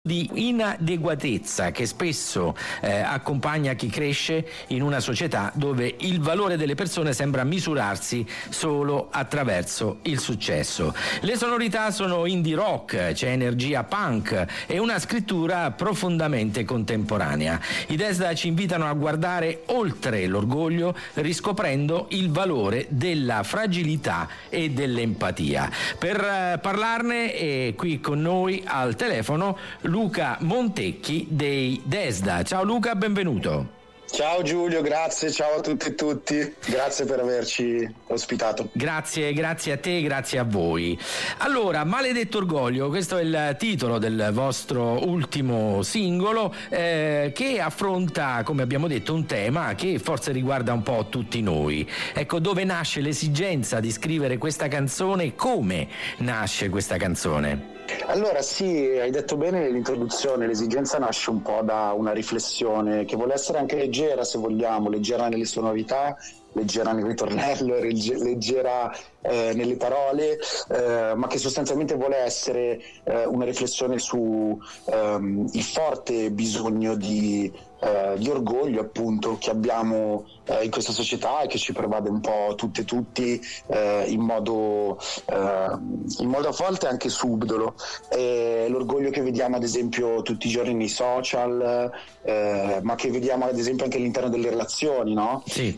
di inadeguatezza che spesso accompagna chi cresce in una società dove il valore delle persone sembra misurarsi solo attraverso il successo. Le sonorità sono indie rock, c'è energia punk e una scrittura profondamente contemporanea. I Desda ci invitano a guardare oltre l'orgoglio, riscoprendo il valore della fragilità e dell'empatia. Per parlarne è qui con noi al telefono Luca Montecchi dei Desda. Ciao Luca, benvenuto. Ciao Giulio, grazie, ciao a tutti e tutti, grazie per averci ospitato. Grazie a te, grazie a voi. Allora, Maledetto Orgoglio, questo è il titolo del vostro ultimo singolo che affronta, come abbiamo detto, un tema che forse riguarda un po' tutti noi. Ecco, dove nasce l'esigenza di scrivere questa canzone e come nasce questa canzone? Allora sì, hai detto bene nell'introduzione, l'esigenza nasce un po' da una riflessione che vuole essere anche leggera, se vogliamo, leggera nelle sonorità, leggera nel ritornello, leggera nelle parole, ma che sostanzialmente vuole essere una riflessione su il forte bisogno di orgoglio, appunto, che abbiamo in questa società e che ci pervade un po' tutte e tutti in modo a volte anche subdolo. L'orgoglio che vediamo ad esempio tutti i giorni nei social, ma che vediamo ad esempio anche all'interno delle relazioni, no? Sì.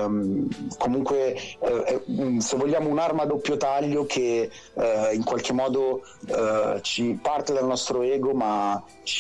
Comunque se vogliamo un'arma a doppio taglio che in qualche modo ci parte dal nostro ego, ma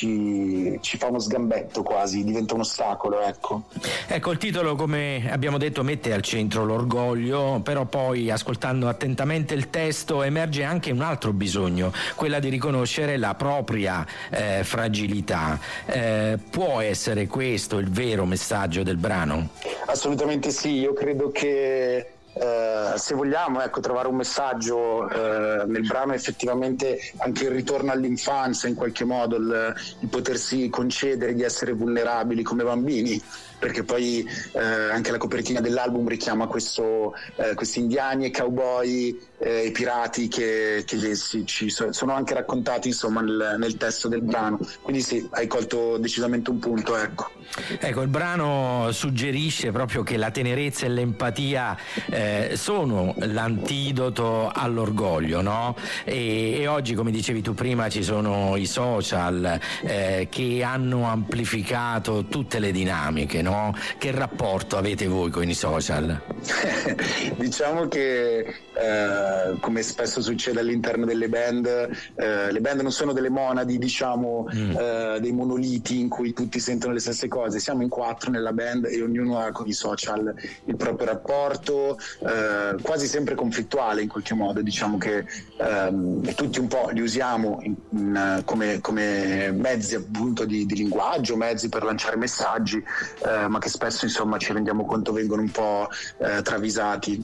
ci fa uno sgambetto, quasi diventa un ostacolo, ecco, il titolo, come abbiamo detto, mette al centro l'orgoglio, però poi ascoltando attentamente il testo emerge anche un altro bisogno, quella di riconoscere la propria fragilità. Può essere questo il vero messaggio del brano? Assolutamente sì, io credo che se vogliamo trovare un messaggio nel brano, effettivamente anche il ritorno all'infanzia, in qualche modo il potersi concedere di essere vulnerabili come bambini, perché poi anche la copertina dell'album richiama questi indiani e cowboy e pirati che ci sono anche raccontati, insomma, nel testo del brano. Quindi sì, hai colto decisamente un punto, ecco. Il brano suggerisce proprio che la tenerezza e l'empatia sono l'antidoto all'orgoglio, no? E oggi, come dicevi tu prima, ci sono i social che hanno amplificato tutte le dinamiche, no? Che rapporto avete voi con i social? Diciamo che come spesso succede all'interno delle band, le band non sono delle monadi, diciamo, dei monoliti in cui tutti sentono le stesse cose. Siamo in 4 nella band e ognuno ha con i social il proprio rapporto, quasi sempre conflittuale in qualche modo. Diciamo che tutti un po' li usiamo come mezzi, appunto, di linguaggio, mezzi per lanciare messaggi, ma che spesso, insomma, ci rendiamo conto vengono un po' travisati.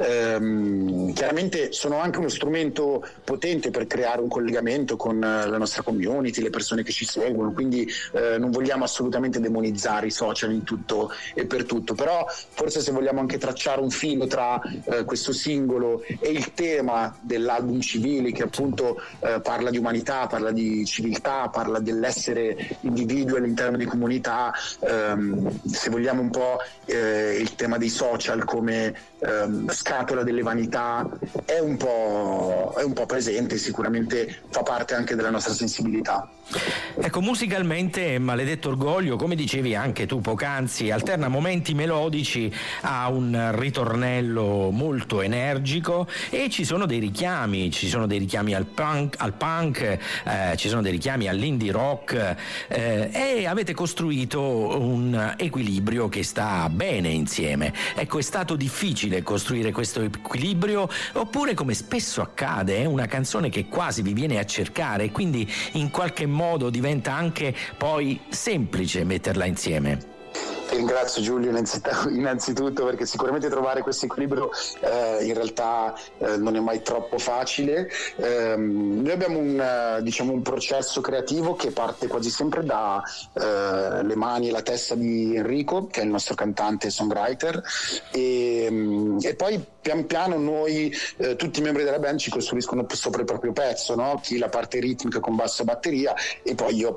Chiaramente sono anche uno strumento potente per creare un collegamento con la nostra community, le persone che ci seguono, quindi non vogliamo assolutamente demonizzare i social in tutto e per tutto, però forse se vogliamo anche tracciare un filo tra questo singolo e il tema dell'album Civili, che appunto parla di umanità, parla di civiltà, parla dell'essere individui all'interno di comunità, se vogliamo un po' il tema dei social come scatola delle vanità è un po' presente, sicuramente fa parte anche della nostra sensibilità. Musicalmente Maledetto Orgoglio, come dicevi anche tu poc'anzi, alterna momenti melodici a un ritornello molto energico e ci sono dei richiami al punk, ci sono dei richiami all'indie rock, e avete costruito un equilibrio che sta bene insieme. È stato difficile costruire questo equilibrio, oppure, come spesso accade, è una canzone che quasi vi viene a cercare e quindi in qualche modo diventa anche poi semplice metterla insieme? ringrazio Giulio innanzitutto, perché sicuramente trovare questo equilibrio in realtà non è mai troppo facile. Noi abbiamo un processo creativo che parte quasi sempre da le mani e la testa di Enrico, che è il nostro cantante e songwriter, e poi pian piano noi, tutti i membri della band, ci costruiscono sopra il proprio pezzo, no? Chi la parte ritmica con basso e batteria, e poi io